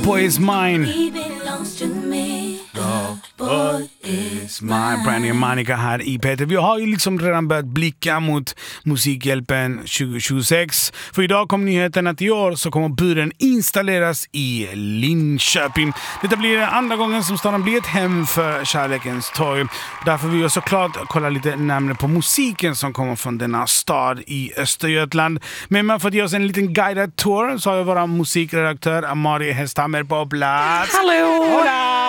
Boy Is Mine. He belongs to me. Boy Is Mine. Brandy och Monica här i Peter. Vi har ju liksom redan börjat blicka mot Musikhjälpen 2026. För idag kom nyheten att i år så kommer buren installeras i Linköping. Detta blir andra gången som staden blir ett hem för kärlekens torg. Därför vill jag såklart kolla lite närmare på musiken som kommer från denna stad i Östergötland. Men för att ge oss en liten guided tour så har jag vår musikredaktör Amari Hesthammer på plats. Hallå! Hola!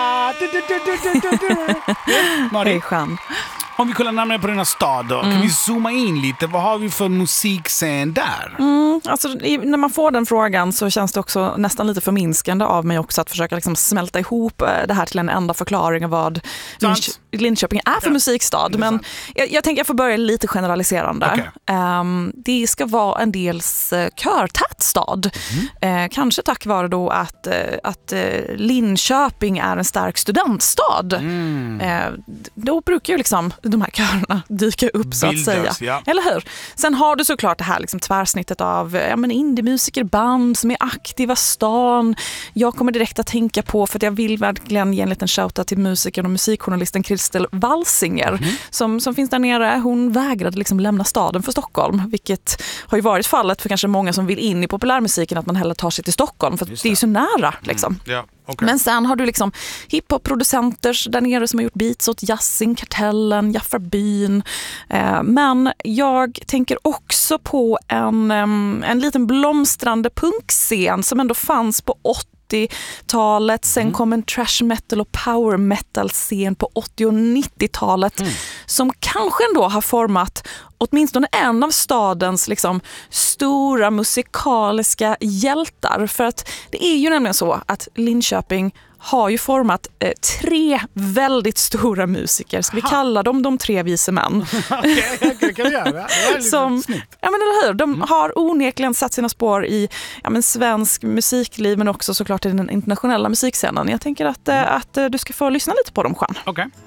Mari, om vi kollar närmare på den här stad då, kan vi zooma in lite? Vad har vi för musikscen där? Alltså, när man får den frågan så känns det också nästan lite förminskande av mig också att försöka liksom smälta ihop det här till en enda förklaring av vad Linköping är för musikstad. Men jag tänker jag får börja lite generaliserande. Okay. Det ska vara en dels körtät stad. Kanske tack vare då att Linköping är en stark studentstad. Då brukar ju liksom de här körerna dyka upp så att säga. Ja. Eller hur? Sen har du såklart det här liksom tvärsnittet av indie-musikerband som är aktiva stan. Jag kommer direkt att tänka på, för att jag vill verkligen ge en liten shoutout till musikern och musikjournalisten Kristel Walsinger som finns där nere. Hon vägrade liksom lämna staden för Stockholm, vilket har ju varit fallet för kanske många som vill in i populärmusiken, att man hellre tar sig till Stockholm för det är ju så nära liksom. Ja. Okay. Men sen har du liksom hiphop-producenter där nere som har gjort beats åt Yasin, Kartellen, Jaffar Byn. Men jag tänker också på en liten blomstrande punkscen som ändå fanns på 80-talet. Sen kom en trash metal och power metal-scen på 80- och 90-talet som kanske ändå har format åtminstone en av stadens liksom stora musikaliska hjältar. För att det är ju nämligen så att Linköping har ju format 3 väldigt stora musiker. Ska vi kalla dem de 3 vise män? Okej, det kan vi göra. Det är som, ja, men eller hur? De har onekligen satt sina spår i svensk musikliv, men också såklart i den internationella musikscenen. Jag tänker att du ska få lyssna lite på dem, Juan. Okej.